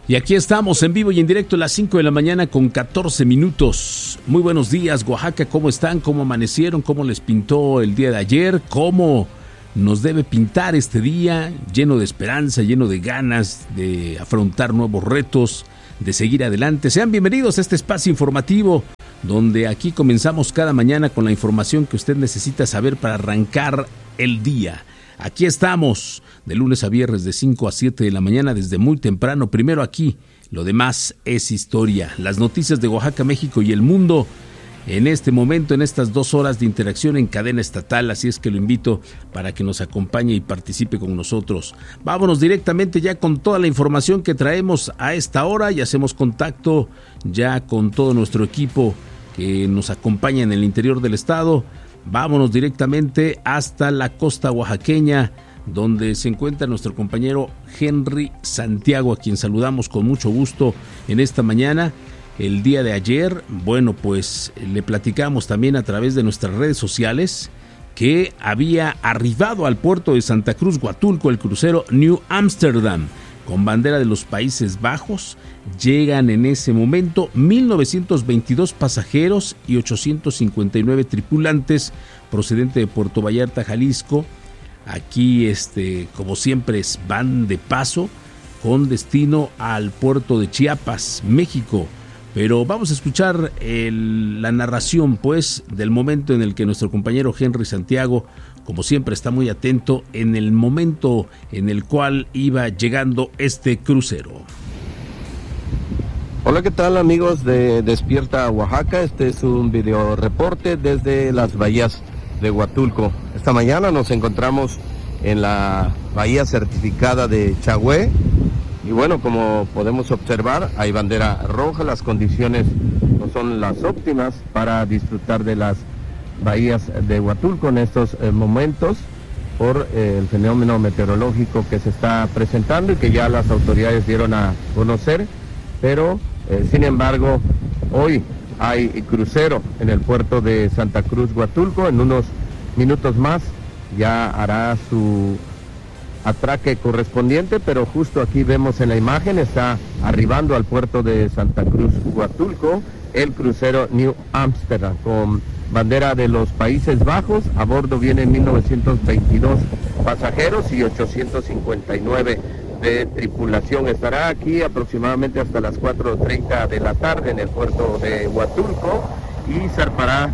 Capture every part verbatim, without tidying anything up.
Y aquí estamos en vivo y en directo a las cinco de la mañana con catorce minutos. Muy buenos días, Oaxaca. ¿Cómo están? ¿Cómo amanecieron? ¿Cómo les pintó el día de ayer? ¿Cómo nos debe pintar este día? Lleno de esperanza, lleno de ganas de afrontar nuevos retos, de seguir adelante. Sean bienvenidos a este espacio informativo, donde aquí comenzamos cada mañana con la información que usted necesita saber para arrancar el día. Aquí estamos, de lunes a viernes de cinco a siete de la mañana, desde muy temprano. Primero aquí, lo demás es historia. Las noticias de Oaxaca, México y el mundo en este momento, en estas dos horas de interacción en cadena estatal. Así es que lo invito para que nos acompañe y participe con nosotros. Vámonos directamente ya con toda la información que traemos a esta hora y hacemos contacto ya con todo nuestro equipo que nos acompaña en el interior del estado. Vámonos directamente hasta la costa oaxaqueña, donde se encuentra nuestro compañero Henry Santiago, a quien saludamos con mucho gusto en esta mañana. El día de ayer, bueno, pues le platicamos también a través de nuestras redes sociales que había arribado al puerto de Santa Cruz, Huatulco, el crucero New Amsterdam, con bandera de los Países Bajos. Llegan en ese momento mil novecientos veintidós pasajeros y ochocientos cincuenta y nueve tripulantes procedente de Puerto Vallarta, Jalisco. Aquí, este, como siempre, van de paso con destino al puerto de Chiapas, México. Pero vamos a escuchar el, la narración, pues, del momento en el que nuestro compañero Henry Santiago, como siempre, está muy atento en el momento en el cual iba llegando este crucero. Hola, ¿qué tal, amigos de Despierta Oaxaca? Este es un video reporte desde las bahías de Huatulco. Esta mañana nos encontramos en la bahía certificada de Chagüe. Y bueno, como podemos observar, hay bandera roja. Las condiciones no son las óptimas para disfrutar de las bahías de Huatulco en estos eh, momentos por eh, el fenómeno meteorológico que se está presentando y que ya las autoridades dieron a conocer. Pero, eh, sin embargo, hoy hay crucero en el puerto de Santa Cruz, Huatulco. En unos minutos más ya hará su atraque correspondiente, pero justo aquí vemos en la imagen, está arribando al puerto de Santa Cruz, Huatulco, el crucero New Amsterdam, con bandera de los Países Bajos. A bordo vienen mil novecientos veintidós pasajeros y ochocientos cincuenta y nueve de tripulación. Estará aquí aproximadamente hasta las cuatro treinta de la tarde en el puerto de Huatulco y zarpará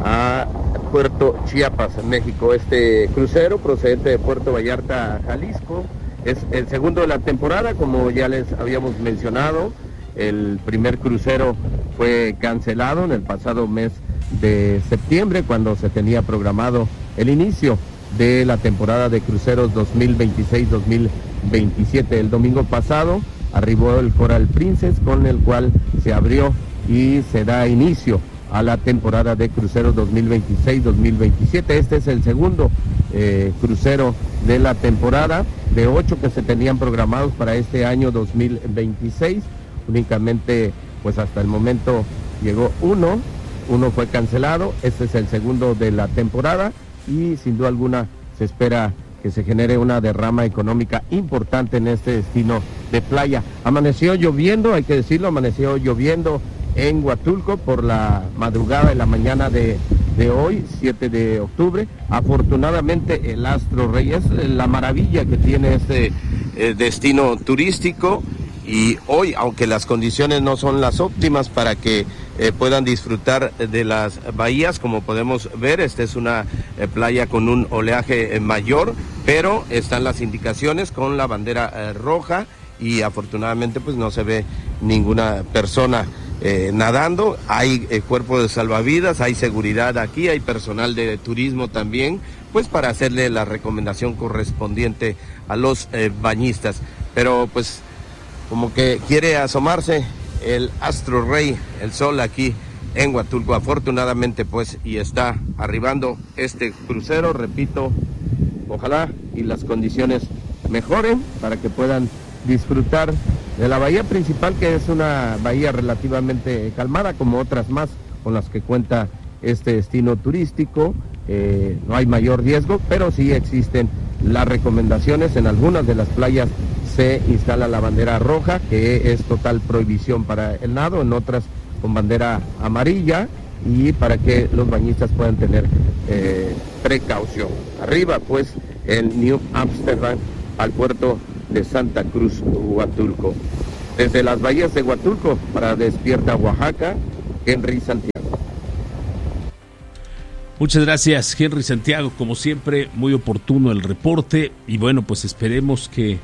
a Puerto Chiapas, México. Este crucero procedente de Puerto Vallarta, Jalisco, es el segundo de la temporada. Como ya les habíamos mencionado, el primer crucero fue cancelado en el pasado mes de septiembre, cuando se tenía programado el inicio de la temporada de cruceros dos mil veintiséis dos mil veintisiete. El domingo pasado arribó el Coral Princess, con el cual se abrió y se da inicio a la temporada de cruceros dos mil veintiséis dos mil veintisiete. Este es el segundo eh, crucero de la temporada, de ocho que se tenían programados para este año dos mil veintiséis. Únicamente, pues hasta el momento llegó uno, uno fue cancelado. Este es el segundo de la temporada y sin duda alguna se espera que se genere una derrama económica importante en este destino de playa. Amaneció lloviendo, hay que decirlo, amaneció lloviendo en Huatulco por la madrugada y la mañana de, de hoy, siete de octubre. Afortunadamente el Astro Rey es la maravilla que tiene este eh, destino turístico, y hoy, aunque las condiciones no son las óptimas para que eh, puedan disfrutar de las bahías, como podemos ver, esta es una eh, playa con un oleaje eh, mayor, pero están las indicaciones con la bandera eh, roja, y afortunadamente pues no se ve ninguna persona Eh, nadando. Hay eh, cuerpo de salvavidas, hay seguridad aquí, hay personal de turismo también, pues para hacerle la recomendación correspondiente a los eh, bañistas. Pero pues como que quiere asomarse el Astro Rey, el sol aquí en Huatulco, afortunadamente pues, y está arribando este crucero. Repito, ojalá y las condiciones mejoren para que puedan disfrutar de la bahía principal, que es una bahía relativamente calmada, como otras más con las que cuenta este destino turístico. Eh, no hay mayor riesgo, pero sí existen las recomendaciones. En algunas de las playas se instala la bandera roja, que es total prohibición para el nado, en otras con bandera amarilla, y para que los bañistas puedan tener eh, precaución. Arriba, pues, el New Amsterdam al puerto de Santa Cruz, Huatulco. Desde las bahías de Huatulco, para Despierta Oaxaca, Henry Santiago. Muchas gracias, Henry Santiago, como siempre, muy oportuno el reporte, y bueno, pues esperemos que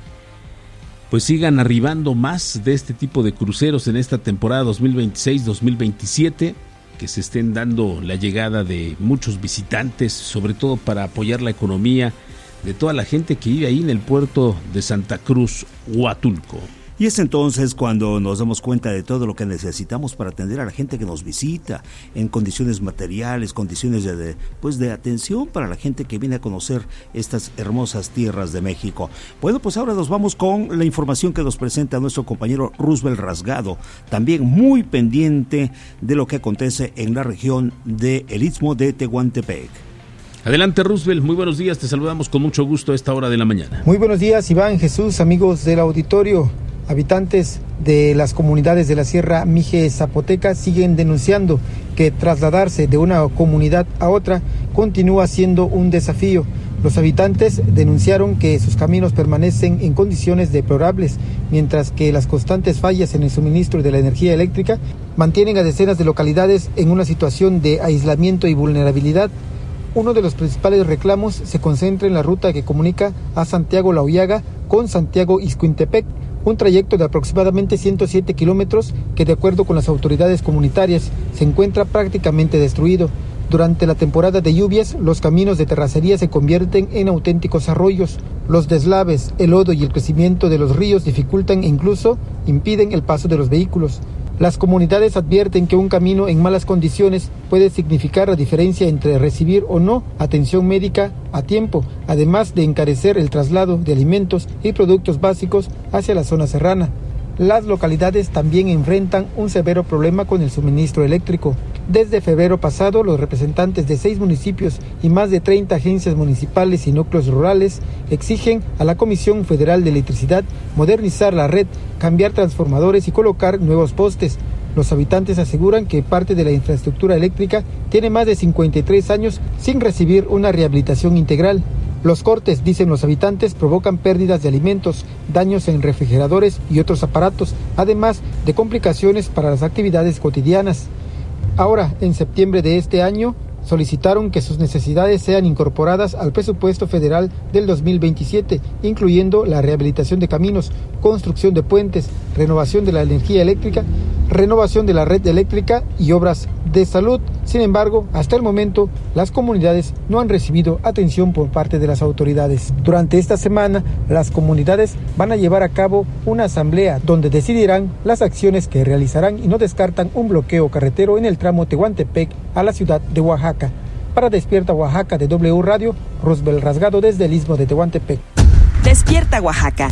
pues sigan arribando más de este tipo de cruceros en esta temporada dos mil veintiséis dos mil veintisiete, que se estén dando la llegada de muchos visitantes, sobre todo para apoyar la economía de toda la gente que vive ahí en el puerto de Santa Cruz, Huatulco. Y es entonces cuando nos damos cuenta de todo lo que necesitamos para atender a la gente que nos visita, en condiciones materiales, condiciones de, de, pues de atención para la gente que viene a conocer estas hermosas tierras de México. Bueno, pues ahora nos vamos con la información que nos presenta nuestro compañero Roosevelt Rasgado, también muy pendiente de lo que acontece en la región del Istmo de Tehuantepec. Adelante, Roosevelt, muy buenos días, te saludamos con mucho gusto a esta hora de la mañana. Muy buenos días, Iván, Jesús, amigos del auditorio. Habitantes de las comunidades de la Sierra Mije Zapoteca siguen denunciando que trasladarse de una comunidad a otra continúa siendo un desafío. Los habitantes denunciaron que sus caminos permanecen en condiciones deplorables, mientras que las constantes fallas en el suministro de la energía eléctrica mantienen a decenas de localidades en una situación de aislamiento y vulnerabilidad. Uno de los principales reclamos se concentra en la ruta que comunica a Santiago Lauyaga con Santiago Ixcuintepec, un trayecto de aproximadamente ciento siete kilómetros que, de acuerdo con las autoridades comunitarias, se encuentra prácticamente destruido. Durante la temporada de lluvias, los caminos de terracería se convierten en auténticos arroyos. Los deslaves, el lodo y el crecimiento de los ríos dificultan e incluso impiden el paso de los vehículos. Las comunidades advierten que un camino en malas condiciones puede significar la diferencia entre recibir o no atención médica a tiempo, además de encarecer el traslado de alimentos y productos básicos hacia la zona serrana. Las localidades también enfrentan un severo problema con el suministro eléctrico. Desde febrero pasado, los representantes de seis municipios y más de treinta agencias municipales y núcleos rurales exigen a la Comisión Federal de Electricidad modernizar la red, cambiar transformadores y colocar nuevos postes. Los habitantes aseguran que parte de la infraestructura eléctrica tiene más de cincuenta y tres años sin recibir una rehabilitación integral. Los cortes, dicen los habitantes, provocan pérdidas de alimentos, daños en refrigeradores y otros aparatos, además de complicaciones para las actividades cotidianas. Ahora, en septiembre de este año, solicitaron que sus necesidades sean incorporadas al presupuesto federal del dos mil veintisiete, incluyendo la rehabilitación de caminos, construcción de puentes, renovación de la energía eléctrica, renovación de la red eléctrica y obras de salud. Sin embargo, hasta el momento, las comunidades no han recibido atención por parte de las autoridades. Durante esta semana, las comunidades van a llevar a cabo una asamblea donde decidirán las acciones que realizarán y no descartan un bloqueo carretero en el tramo Tehuantepec a la ciudad de Oaxaca. Para Despierta Oaxaca de W Radio, Roosevelt Rasgado desde el Istmo de Tehuantepec. Despierta Oaxaca.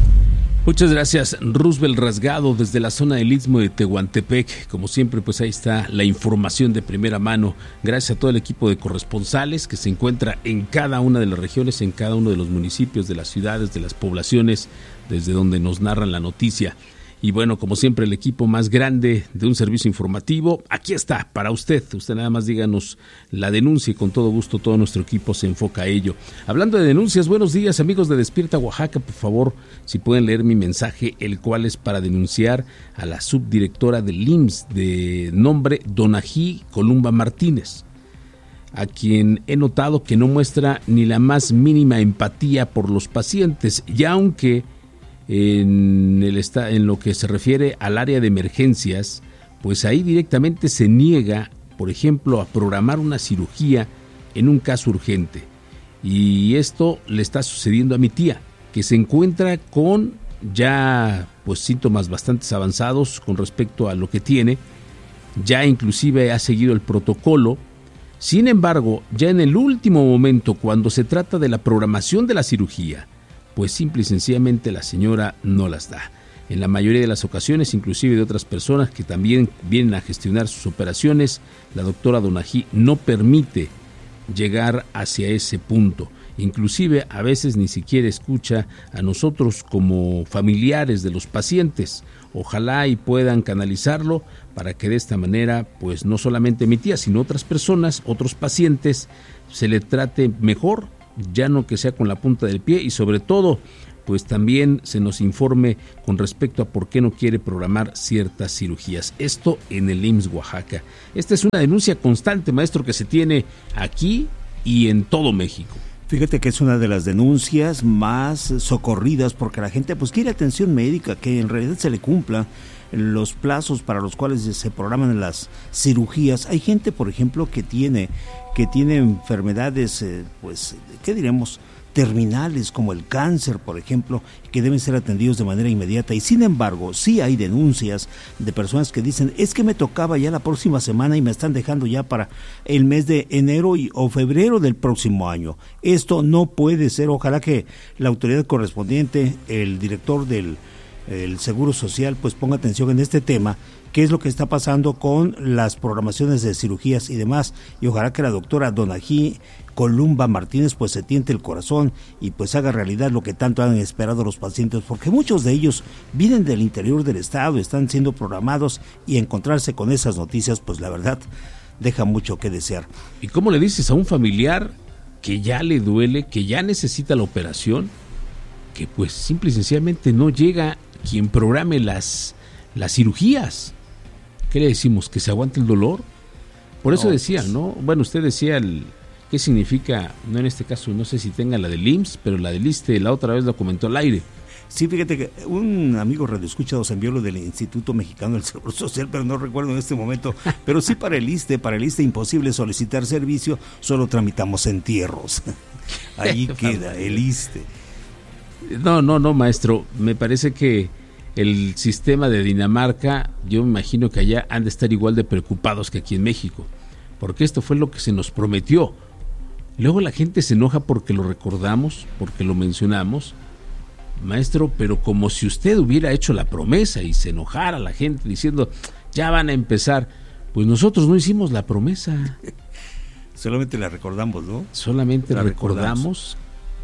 Muchas gracias, Roosevelt Rasgado desde la zona del Istmo de Tehuantepec. Como siempre, pues ahí está la información de primera mano. Gracias a todo el equipo de corresponsales que se encuentra en cada una de las regiones, en cada uno de los municipios, de las ciudades, de las poblaciones, desde donde nos narran la noticia. Y bueno, como siempre, el equipo más grande de un servicio informativo, aquí está, para usted. Usted nada más díganos la denuncia y con todo gusto todo nuestro equipo se enfoca a ello. Hablando de denuncias, buenos días amigos de Despierta Oaxaca, por favor, si pueden leer mi mensaje, el cual es para denunciar a la subdirectora del I M S S de nombre Donají Columba Martínez, a quien he notado que no muestra ni la más mínima empatía por los pacientes, y aunque En, el, en lo que se refiere al área de emergencias, pues ahí directamente se niega, por ejemplo, a programar una cirugía en un caso urgente. Y esto le está sucediendo a mi tía, que se encuentra con ya pues síntomas bastante avanzados con respecto a lo que tiene, ya inclusive ha seguido el protocolo. Sin embargo, ya en el último momento, cuando se trata de la programación de la cirugía, pues simple y sencillamente la señora no las da. En la mayoría de las ocasiones, inclusive de otras personas que también vienen a gestionar sus operaciones, la doctora Donají no permite llegar hacia ese punto. inclusive a veces ni siquiera escucha a nosotros como familiares de los pacientes. Ojalá y puedan canalizarlo para que de esta manera, pues no solamente mi tía, sino otras personas, otros pacientes, se le trate mejor, ya no que sea con la punta del pie, y sobre todo, pues también se nos informe con respecto a por qué no quiere programar ciertas cirugías. Esto en el I M S S Oaxaca. Esta es una denuncia constante, maestro, que se tiene aquí y en todo México. Fíjate que es una de las denuncias más socorridas porque la gente pues quiere atención médica, que en realidad se le cumpla los plazos para los cuales se programan las cirugías. Hay gente, por ejemplo, que tiene que tiene enfermedades, eh, pues, ¿qué diremos?, terminales, como el cáncer, por ejemplo, que deben ser atendidos de manera inmediata. Y sin embargo, sí hay denuncias de personas que dicen, es que me tocaba ya la próxima semana y me están dejando ya para el mes de enero y, o febrero del próximo año. Esto no puede ser. Ojalá que la autoridad correspondiente, el director del el Seguro Social, pues ponga atención en este tema, qué es lo que está pasando con las programaciones de cirugías y demás, y ojalá que la doctora Donají Columba Martínez pues se tiente el corazón y pues haga realidad lo que tanto han esperado los pacientes, porque muchos de ellos vienen del interior del estado, están siendo programados, y encontrarse con esas noticias pues la verdad deja mucho que desear. ¿Y cómo le dices a un familiar que ya le duele, que ya necesita la operación, que pues simple y sencillamente no llega quien programe las, las cirugías? ¿Qué le decimos? ¿Que se aguante el dolor? Por eso no, decía, ¿no? Bueno, usted decía el, qué significa, no en este caso, no sé si tenga la del I M S S, pero la del ISSSTE la otra vez lo comentó al aire. Sí, fíjate que un amigo radioescucha nos envió lo del Instituto Mexicano del Seguro Social, pero no recuerdo en este momento. Pero sí para el ISSSTE, para el ISSSTE imposible solicitar servicio, solo tramitamos entierros. Ahí queda el ISSSTE. No, no, no, maestro, me parece que el sistema de Dinamarca, yo me imagino que allá han de estar igual de preocupados que aquí en México, porque esto fue lo que se nos prometió. Luego la gente se enoja porque lo recordamos, porque lo mencionamos, maestro, pero como si usted hubiera hecho la promesa y se enojara la gente diciendo, ya van a empezar. Pues nosotros no hicimos la promesa. Solamente la recordamos, ¿no? Solamente la recordamos, recordamos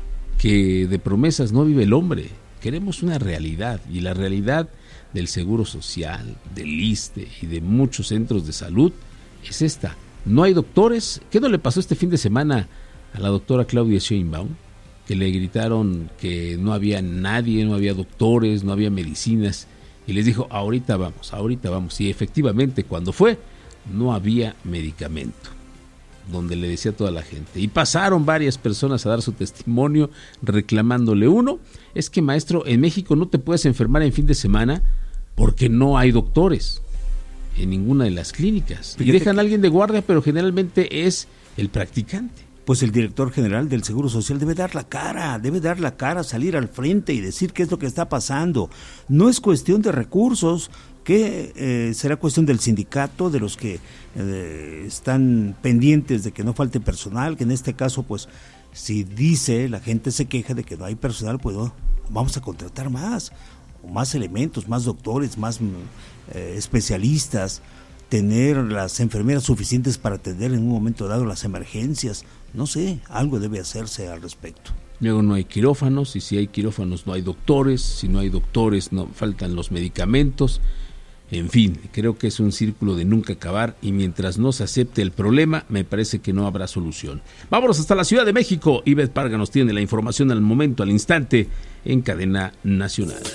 que de promesas no vive el hombre. Queremos una realidad, y la realidad del Seguro Social, del ISSSTE y de muchos centros de salud es esta. No hay doctores. ¿Qué no le pasó este fin de semana a la doctora Claudia Sheinbaum? Que le gritaron que no había nadie, no había doctores, no había medicinas, y les dijo, ahorita vamos, ahorita vamos. Y efectivamente, cuando fue, no había medicamento, donde le decía a toda la gente. Y pasaron varias personas a dar su testimonio reclamándole. Uno, es que maestro, en México no te puedes enfermar en fin de semana porque no hay doctores en ninguna de las clínicas. Fíjate, y dejan a alguien de guardia, pero generalmente es el practicante. Pues el director general del Seguro Social debe dar la cara, debe dar la cara, salir al frente y decir qué es lo que está pasando. No es cuestión de recursos, que eh, será cuestión del sindicato, de los que eh, están pendientes de que no falte personal, que en este caso, pues, si dice, la gente se queja de que no hay personal, pues no, vamos a contratar más, o más elementos, más doctores, más eh, especialistas, tener las enfermeras suficientes para atender en un momento dado las emergencias. No sé, algo debe hacerse al respecto. Luego no hay quirófanos, y si hay quirófanos no hay doctores, si no hay doctores no faltan los medicamentos. En fin, creo que es un círculo de nunca acabar, y mientras no se acepte el problema, me parece que no habrá solución. Vámonos hasta la Ciudad de México. Ivette Parga nos tiene la información al momento, al instante, en Cadena Nacional.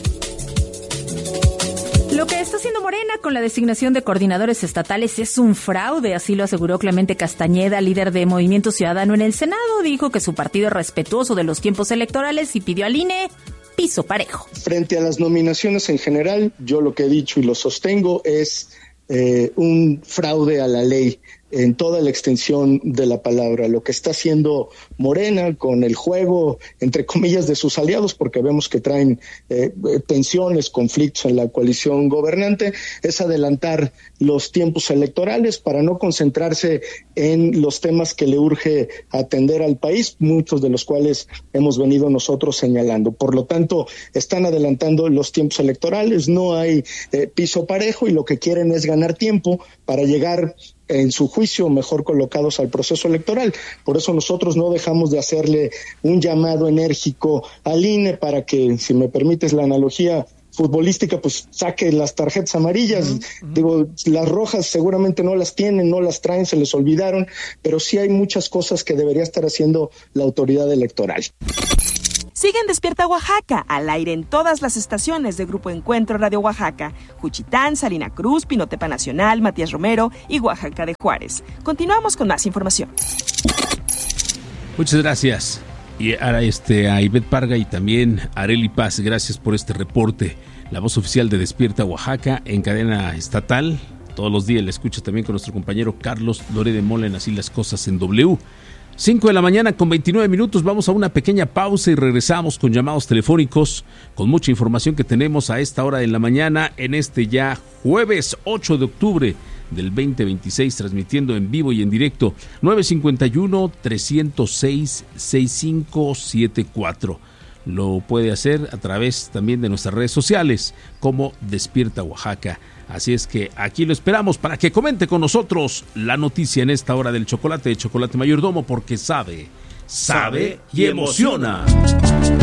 Lo que está haciendo Morena con la designación de coordinadores estatales es un fraude, así lo aseguró Clemente Castañeda, líder de Movimiento Ciudadano en el Senado. Dijo que su partido es respetuoso de los tiempos electorales y pidió al I N E piso parejo. Frente a las nominaciones en general, yo lo que he dicho y lo sostengo es eh, un fraude a la ley en toda la extensión de la palabra. Lo que está haciendo Morena con el juego, entre comillas, de sus aliados, porque vemos que traen eh, tensiones, conflictos en la coalición gobernante, es adelantar los tiempos electorales para no concentrarse en los temas que le urge atender al país, muchos de los cuales hemos venido nosotros señalando. Por lo tanto, están adelantando los tiempos electorales, no hay eh, piso parejo, y lo que quieren es ganar tiempo para llegar en su juicio, mejor colocados al proceso electoral. Por eso nosotros no dejamos de hacerle un llamado enérgico al I N E para que, si me permites la analogía futbolística, pues saque las tarjetas amarillas. Uh-huh, uh-huh. Digo, las rojas seguramente no las tienen, no las traen, se les olvidaron, pero sí hay muchas cosas que debería estar haciendo la autoridad electoral. Sigue en Despierta Oaxaca, al aire en todas las estaciones de Grupo Encuentro Radio Oaxaca, Juchitán, Salina Cruz, Pinotepa Nacional, Matías Romero y Oaxaca de Juárez. Continuamos con más información. Muchas gracias. Y a, este, a Ivette Parga y también a Arely Paz, gracias por este reporte. La voz oficial de Despierta Oaxaca en cadena estatal. Todos los días la escucha también con nuestro compañero Carlos Loré de Mola en Así las Cosas en W. cinco de la mañana con veintinueve minutos, vamos a una pequeña pausa y regresamos con llamados telefónicos, con mucha información que tenemos a esta hora de la mañana, en este ya jueves ocho de octubre del veinte veintiséis, transmitiendo en vivo y en directo. Nueve cinco uno, tres cero seis, seis cinco siete cuatro. Lo puede hacer a través también de nuestras redes sociales como Despierta Oaxaca. Así es que aquí lo esperamos para que comente con nosotros la noticia en esta hora del chocolate de Chocolate Mayordomo, porque sabe, sabe y emociona.